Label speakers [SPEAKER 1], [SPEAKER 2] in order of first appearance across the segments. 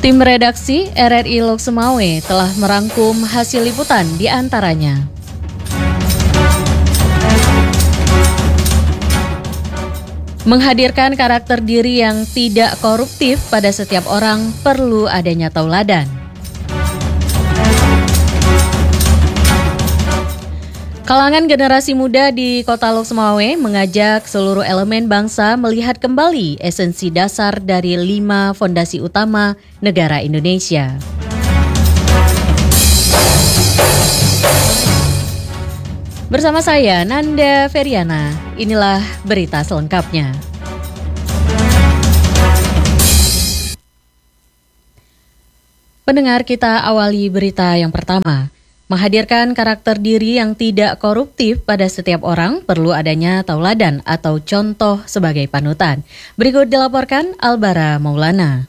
[SPEAKER 1] Tim redaksi RRI Lok Sumawe telah merangkum hasil liputan di antaranya. Menghadirkan karakter diri yang tidak koruptif pada setiap orang perlu adanya tauladan. Kalangan generasi muda di Kota Lok Sumawe mengajak seluruh elemen bangsa melihat kembali esensi dasar dari 5 fondasi utama negara Indonesia. Bersama saya, Nanda Feriana, inilah berita selengkapnya. Pendengar, kita awali berita yang pertama. Menghadirkan karakter diri yang tidak koruptif pada setiap orang perlu adanya tauladan atau contoh sebagai panutan. Berikut dilaporkan Albara Maulana.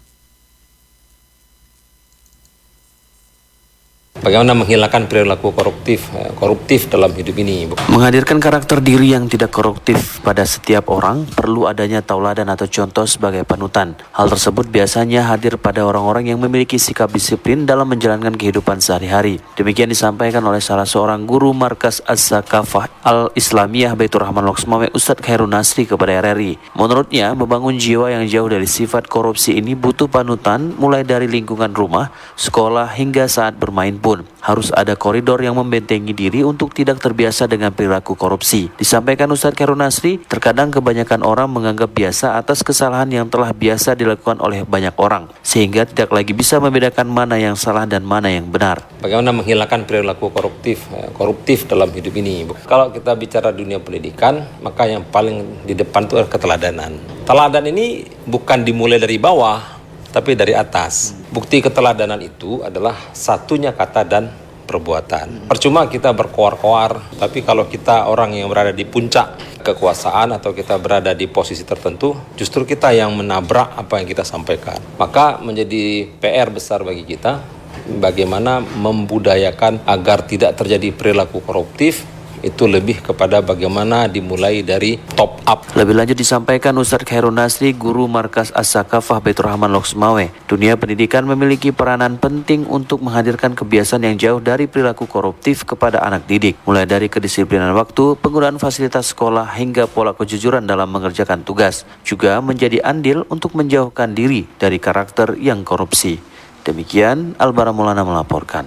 [SPEAKER 2] Bagaimana menghilangkan perilaku koruptif dalam hidup ini?
[SPEAKER 3] Menghadirkan karakter diri yang tidak koruptif pada setiap orang perlu adanya tauladan atau contoh sebagai panutan. Hal tersebut biasanya hadir pada orang-orang yang memiliki sikap disiplin dalam menjalankan kehidupan sehari-hari. Demikian disampaikan oleh salah seorang guru Markas Az-Zakafah Al-Islamiyah Baitur Rahman Lok Sumawe, Ustadz Khairun Nasri kepada RRI. Menurutnya, membangun jiwa yang jauh dari sifat korupsi ini butuh panutan mulai dari lingkungan rumah, sekolah hingga saat bermain pun. Harus ada koridor yang membentengi diri untuk tidak terbiasa dengan perilaku korupsi. Disampaikan Ustadz Khairun Nasri, terkadang kebanyakan orang menganggap biasa atas kesalahan yang telah biasa dilakukan oleh banyak orang, sehingga tidak lagi bisa membedakan mana yang salah dan mana yang benar.
[SPEAKER 2] Bagaimana menghilangkan perilaku koruptif dalam hidup ini? Kalau kita bicara dunia pendidikan, maka yang paling di depan itu adalah keteladanan. Teladan ini bukan dimulai dari bawah, tapi dari atas. Bukti keteladanan itu adalah satunya kata dan perbuatan. Percuma kita berkoar-koar, tapi kalau kita orang yang berada di puncak kekuasaan atau kita berada di posisi tertentu, justru kita yang menabrak apa yang kita sampaikan. Maka menjadi PR besar bagi kita, bagaimana membudayakan agar tidak terjadi perilaku koruptif. Itu lebih kepada bagaimana dimulai dari top up.
[SPEAKER 3] Lebih lanjut disampaikan Ustadz Khairun Nasri, guru Markas Az-Zakafah Baitur Rahman Lok Sumawe. Dunia pendidikan memiliki peranan penting untuk menghadirkan kebiasaan yang jauh dari perilaku koruptif kepada anak didik. Mulai dari kedisiplinan waktu, penggunaan fasilitas sekolah, hingga pola kejujuran dalam mengerjakan tugas. Juga menjadi andil untuk menjauhkan diri dari karakter yang korupsi. Demikian Albara Maulana melaporkan.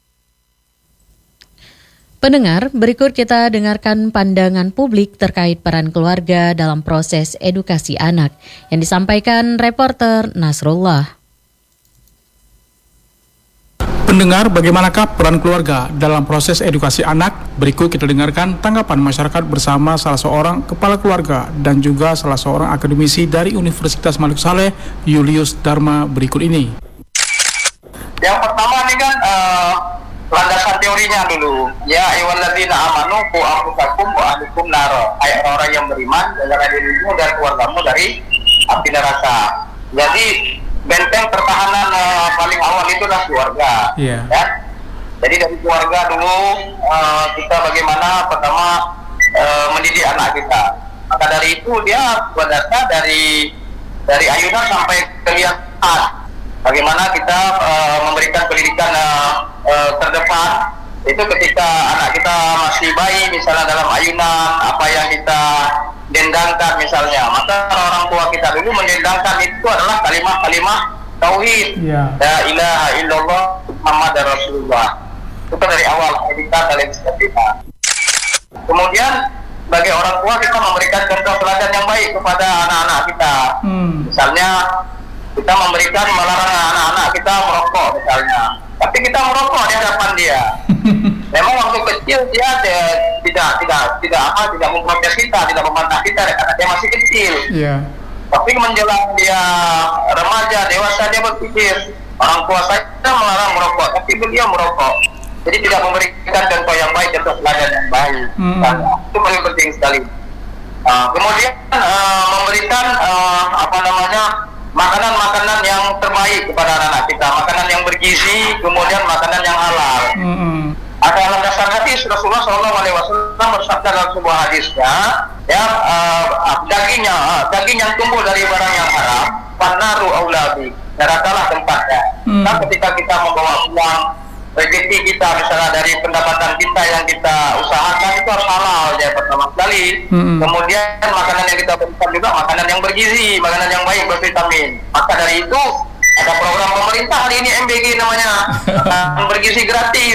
[SPEAKER 1] Pendengar, berikut kita dengarkan pandangan publik terkait peran keluarga dalam proses edukasi anak yang disampaikan reporter Nasrullah.
[SPEAKER 4] Pendengar, bagaimanakah peran keluarga dalam proses edukasi anak? Berikut kita dengarkan tanggapan masyarakat bersama salah seorang kepala keluarga dan juga salah seorang akademisi dari Universitas Malik Saleh, Julius Dharma, berikut ini.
[SPEAKER 5] Yang pertama ini kan landasan teorinya dulu. Ya ayyuhalladzina amanu qu anfusakum wa ahlikum nar. Hai orang-orang yang beriman, jaga dirimu dan keluargamu dari api neraka. Jadi benteng pertahanan paling awal itu adalah keluarga. Ya. Jadi dari keluarga dulu kita bagaimana pertama mendidik anak kita. Maka dari itu dia berdasar dari ayunan sampai kelihatan. Bagaimana kita memberikan pendidikan terdepan itu ketika anak kita masih bayi, misalnya dalam ayunan apa yang kita dendangkan misalnya, maka orang tua kita dulu mendendangkan itu adalah kalimat-kalimat tauhid, la ilaha illallah Muhammadar Rasulullah. Itu dari awal pendidikan dalam kita. Kemudian sebagai orang tua kita memberikan contoh teladan yang baik kepada anak-anak kita. Misalnya kita memberikan melarang anak-anak kita merokok misalnya, tapi kita merokok di hadapan dia. Memang waktu kecil dia tidak memprotes kita, tidak membantah kita karena dia masih kecil. Tapi menjelang dia remaja, dewasa, dia berpikir orang tua saya melarang merokok, tapi beliau merokok. Jadi tidak memberikan contoh yang baik, contoh teladan yang baik. Itu paling penting sekali. Kemudian memberikan makanan-makanan yang terbaik kepada anak-anak kita, makanan yang bergizi, kemudian makanan yang halal. Ada landasan hadis Rasulullah SAW bersabda dalam sebuah hadisnya, daging yang tumbuh dari barang yang haram, fanaru aulabi, nerakalah tempatnya. Nah, ketika kita membawa uang rezeki kita misalnya dari pendapatan kita yang kita usahakan itu harus halal ya pertama sekali. Kemudian makanan yang kita berikan juga makanan yang bergizi, makanan yang baik bervitamin. Maka dari itu ada program pemerintah hari ini MBG namanya, bergizi gratis.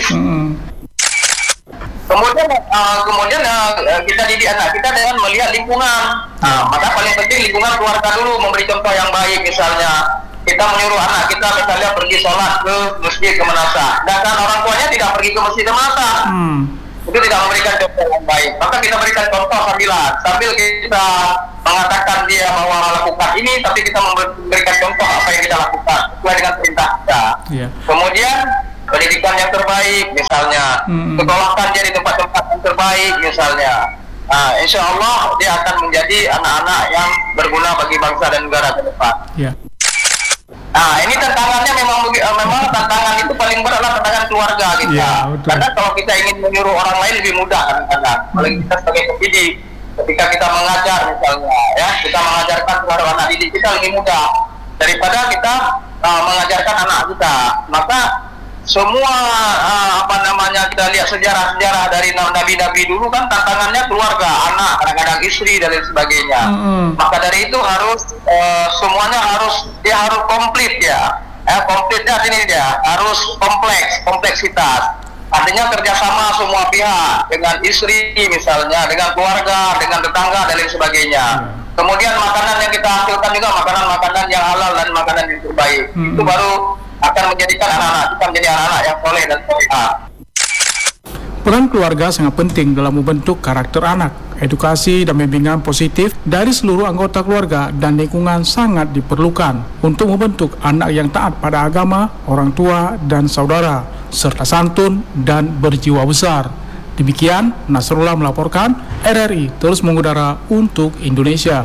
[SPEAKER 5] Kemudian kita didik anak kita dengan melihat lingkungan. Maka paling penting lingkungan keluarga dulu, memberi contoh yang baik. Misalnya kita menyuruh anak kita misalnya pergi sholat ke masjid ke madrasah, sedangkan orang tuanya tidak pergi ke masjid ke madrasah. Itu tidak memberikan contoh yang baik. Maka kita berikan contoh sambil kita mengatakan dia bahwa melakukan ini, tapi kita memberikan contoh apa yang kita lakukan sesuai dengan perintah kita. Kemudian pendidikan yang terbaik misalnya, sekolahkan dia di tempat-tempat yang terbaik misalnya. Insya Allah dia akan menjadi anak-anak yang berguna bagi bangsa dan negara ke depan. Ini tantangannya memang tantangan itu paling berat lah, tantangan keluarga kita. Karena kalau kita ingin menyuruh orang lain lebih mudah kadang-kadang. Apalagi kita sebagai pendidik, ketika kita mengajar misalnya, ya kita mengajarkan kepada anak didik kita lebih mudah daripada kita mengajarkan anak kita. Maka semua kita lihat sejarah-sejarah dari nabi-nabi dulu kan tantangannya keluarga, anak, kadang-kadang istri dan lain sebagainya. Maka dari itu harus semuanya harus komplit ya. Komplitnya ini dia harus kompleksitas. Artinya kerjasama semua pihak, dengan istri misalnya, dengan keluarga, dengan tetangga dan lain sebagainya. Kemudian makanan yang kita hasilkan juga makanan-makanan yang halal dan makanan yang terbaik. Itu baru akan menjadikan anak-anak kita menjadi anak-anak yang soleh dan solehah.
[SPEAKER 4] Peran keluarga sangat penting dalam membentuk karakter anak. Edukasi dan bimbingan positif dari seluruh anggota keluarga dan lingkungan sangat diperlukan untuk membentuk anak yang taat pada agama, orang tua, dan saudara, serta santun dan berjiwa besar. Demikian, Nasrullah melaporkan, RRI terus mengudara untuk Indonesia.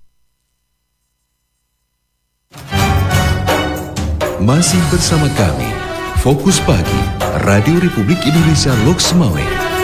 [SPEAKER 6] Masih bersama kami, Fokus Pagi, Radio Republik Indonesia Loks Mawé.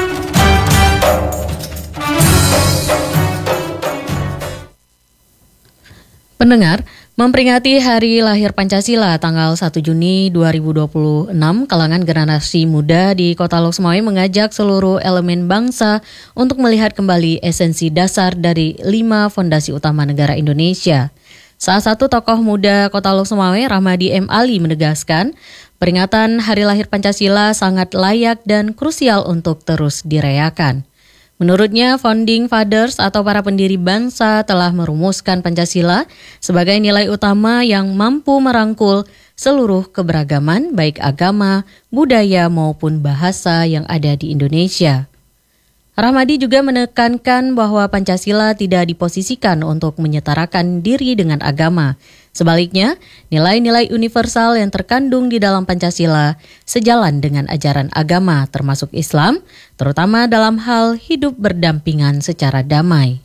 [SPEAKER 1] Pendengar, memperingati Hari Lahir Pancasila tanggal 1 Juni 2026, kalangan generasi muda di Kota Loks Mawé mengajak seluruh elemen bangsa untuk melihat kembali esensi dasar dari 5 fondasi utama negara Indonesia. Salah satu tokoh muda Kota Loks Mawé, Rahmadi M. Ali, menegaskan peringatan Hari Lahir Pancasila sangat layak dan krusial untuk terus dirayakan. Menurutnya, Founding Fathers atau para pendiri bangsa telah merumuskan Pancasila sebagai nilai utama yang mampu merangkul seluruh keberagaman baik agama, budaya maupun bahasa yang ada di Indonesia. Rahmadi juga menekankan bahwa Pancasila tidak diposisikan untuk menyetarakan diri dengan agama. Sebaliknya, nilai-nilai universal yang terkandung di dalam Pancasila sejalan dengan ajaran agama termasuk Islam, terutama dalam hal hidup berdampingan secara damai.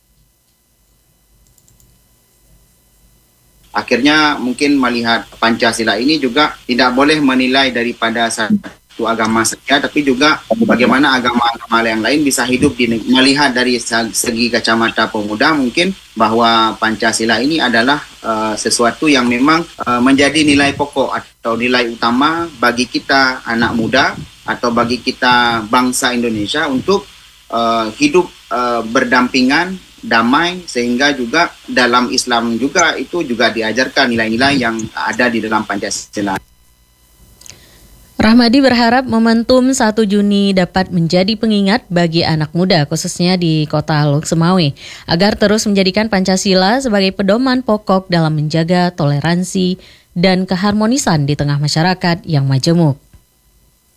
[SPEAKER 7] Akhirnya mungkin melihat Pancasila ini juga tidak boleh menilai daripada satu agama saja, tapi juga bagaimana agama-agama yang lain bisa hidup melihat dari segi kacamata pemuda mungkin bahwa Pancasila ini adalah sesuatu yang memang menjadi nilai pokok atau nilai utama bagi kita anak muda atau bagi kita bangsa Indonesia untuk hidup berdampingan, damai, sehingga juga dalam Islam juga itu juga diajarkan nilai-nilai yang ada di dalam Pancasila.
[SPEAKER 1] Rahmadi berharap momentum 1 Juni dapat menjadi pengingat bagi anak muda khususnya di Kota Loks Mawé agar terus menjadikan Pancasila sebagai pedoman pokok dalam menjaga toleransi dan keharmonisan di tengah masyarakat yang majemuk.